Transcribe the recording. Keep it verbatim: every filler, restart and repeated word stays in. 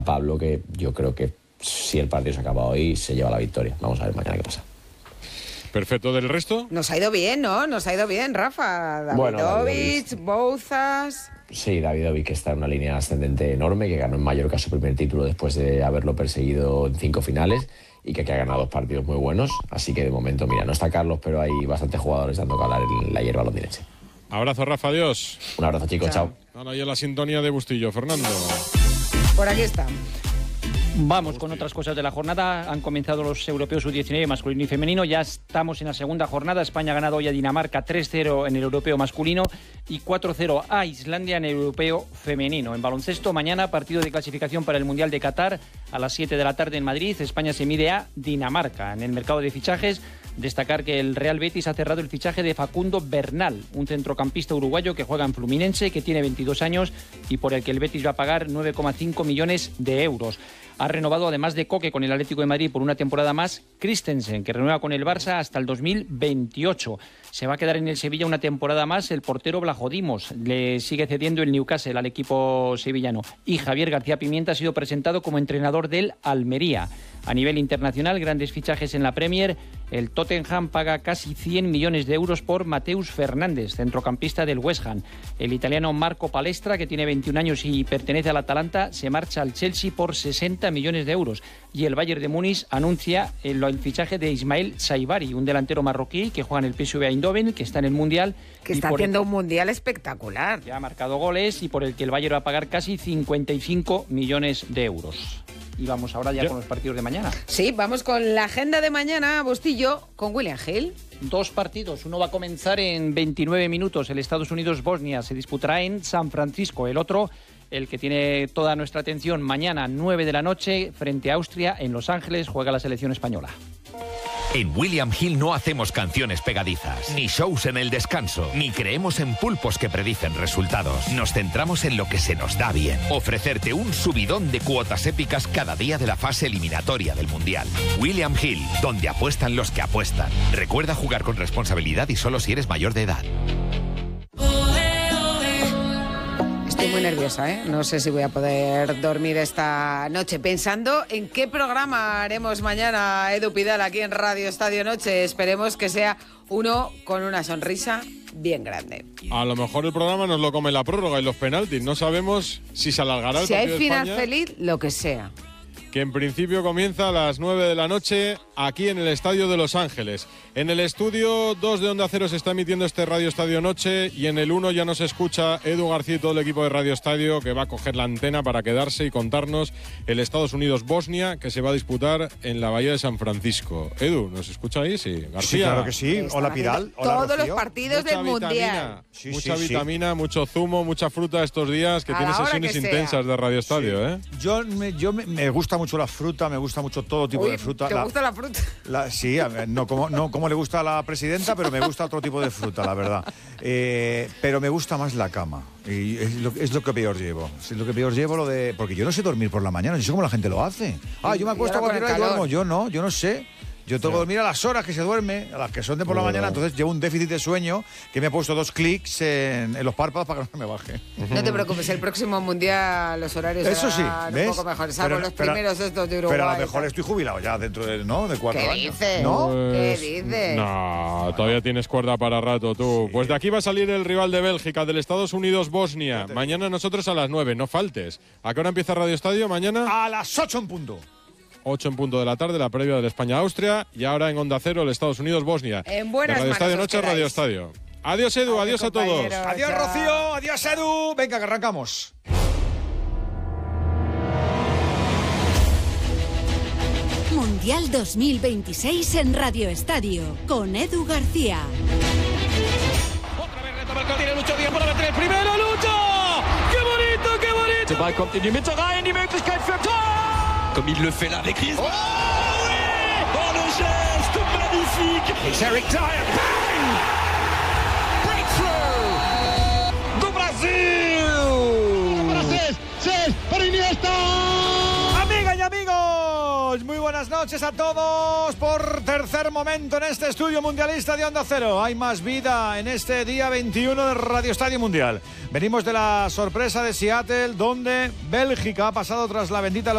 Pablo, que yo creo que si el partido se acaba hoy, se lleva la victoria. Vamos a ver mañana qué pasa. Perfecto, ¿del resto? Nos ha ido bien, ¿no? Nos ha ido bien, Rafa. Davidovic, bueno, Davidovic. Bouzas... Sí, Davidovic, que está en una línea ascendente enorme, que ganó en Mallorca su primer título después de haberlo perseguido en cinco finales y que, que ha ganado dos partidos muy buenos. Así que de momento, mira, no está Carlos, pero hay bastantes jugadores dando que hablar en la hierba londinense. Abrazo, Rafa, adiós. Un abrazo, chicos, chao. chao. Ahora ya la sintonía de Bustillo, Fernando. Por aquí está. Vamos con otras cosas de la jornada. Han comenzado los europeos U diecinueve masculino y femenino. Ya estamos en la segunda jornada. España ha ganado hoy a Dinamarca tres cero en el europeo masculino y cuatro cero a Islandia en el europeo femenino. En baloncesto, mañana partido de clasificación para el Mundial de Qatar a las siete de la tarde en Madrid. España se mide a Dinamarca. En el mercado de fichajes, destacar que el Real Betis ha cerrado el fichaje de Facundo Bernal, un centrocampista uruguayo que juega en Fluminense, que tiene veintidós años y por el que el Betis va a pagar nueve coma cinco millones de euros. Ha renovado, además de Coque, con el Atlético de Madrid por una temporada más, Christensen, que renueva con el Barça hasta el dos mil veintiocho. Se va a quedar en el Sevilla una temporada más el portero Blajodimos. Le sigue cediendo el Newcastle al equipo sevillano. Y Javier García Pimienta ha sido presentado como entrenador del Almería. A nivel internacional, grandes fichajes en la Premier. El Tottenham paga casi cien millones de euros por Mateus Fernández, centrocampista del West Ham. El italiano Marco Palestra, que tiene veintiún años y pertenece al Atalanta, se marcha al Chelsea por sesenta millones de euros. Y el Bayern de Múnich anuncia el, el fichaje de Ismael Saibari, un delantero marroquí que juega en el P S V Eindhoven, que está en el Mundial. Que está haciendo el, un Mundial espectacular. Ya ha marcado goles y por el que el Bayern va a pagar casi cincuenta y cinco millones de euros. Y vamos ahora ya, ya con los partidos de mañana. Sí, vamos con la agenda de mañana, Bustillo, con William Hill. Dos partidos, uno va a comenzar en veintinueve minutos, el Estados Unidos-Bosnia se disputará en San Francisco, el otro, el que tiene toda nuestra atención, mañana nueve de la noche, frente a Austria, en Los Ángeles, juega la selección española. En William Hill no hacemos canciones pegadizas, ni shows en el descanso, ni creemos en pulpos que predicen resultados. Nos centramos en lo que se nos da bien. Ofrecerte un subidón de cuotas épicas cada día de la fase eliminatoria del Mundial. William Hill, donde apuestan los que apuestan. Recuerda jugar con responsabilidad y solo si eres mayor de edad. Estoy muy nerviosa, ¿eh? No sé si voy a poder dormir esta noche. Pensando en qué programa haremos mañana, Edu Pidal, aquí en Radio Estadio Noche. Esperemos que sea uno con una sonrisa bien grande. A lo mejor el programa nos lo come la prórroga y los penaltis. No sabemos si se alargará el si partido de España. Si hay final feliz, lo que sea. Que en principio comienza a las nueve de la noche aquí en el Estadio de Los Ángeles. En el estudio dos de Onda Cero se está emitiendo este Radio Estadio Noche y en el uno ya nos escucha Edu García y todo el equipo de Radio Estadio, que va a coger la antena para quedarse y contarnos el Estados Unidos-Bosnia, que se va a disputar en la Bahía de San Francisco. Edu, ¿nos escucha ahí? Sí, García. Sí, claro que sí. Hola, Pidal. Hola, todos Rocío. los partidos mucha del vitamina, Mundial. Sí, mucha sí, vitamina, sí. Mucho zumo, mucha fruta estos días, que a tiene sesiones intensas sea. de Radio Estadio. Sí. ¿eh? Yo, me, yo me, me gusta mucho la fruta, me gusta mucho todo tipo Uy, de fruta. ¿Te la, gusta la fruta? La, sí, a ver, no como, no como le gusta a la presidenta, pero me gusta otro tipo de fruta, la verdad. Eh, pero me gusta más la cama. Y es lo, es lo que peor llevo. Es lo que peor llevo lo de... Porque yo no sé dormir por la mañana, yo sé cómo la gente lo hace. Ah, yo me acuesto a cualquier hora y duermo. Yo no, yo no sé. Yo tengo que dormir a las horas que se duerme, a las que son de por la mañana, entonces llevo un déficit de sueño que me he puesto dos clics en, en los párpados para que no me baje. No te preocupes, el próximo Mundial los horarios Eso sí, serán ¿ves? un poco mejores, salvo Pero- los pero- primeros estos de Uruguay. Pero a lo mejor estoy jubilado ya dentro de, ¿no? de cuatro ¿Qué años. dices? ¿No? ¿Qué Pues, dices? No, todavía tienes cuerda para rato tú. Sí. Pues de aquí va a salir el rival de Bélgica, del Estados Unidos-Bosnia. Mañana nosotros a las nueve, no faltes. ¿A qué hora empieza Radio Estadio? Mañana A las ocho en punto. ocho en punto de la tarde, la previa del España-Austria. Y ahora en Onda Cero, el Estados Unidos-Bosnia. En buenas De Radio manos Estadio os Noche, quedáis. Radio Estadio. Adiós, Edu, adiós, Adiós, a todos. compañeros. Adiós, Chao. Rocío. Adiós, Edu. Venga, que arrancamos. Mundial dos mil veintiséis en Radio Estadio, con Edu García. Otra vez retoma el que tiene Lucho Díaz para meter el primero. ¡Lucho! ¡Qué bonito, qué bonito! Der Ball kommt in die Mitte rein, die Möglichkeit für Tor! Comme il le fait là avec Griezmann. Oh oui! Oh le geste magnifique! It's Eric Dyer. Bang! Breakthrough! Do Brasil! Para Cés, Cés, para Iniesta. Amigas y amigos, muy buenas noches a todos por tercer momento en este estudio mundialista de Onda Cero. Hay más vida en este día veintiuno de Radio Estadio Mundial. Venimos de la sorpresa de Seattle, donde Bélgica ha pasado tras la bendita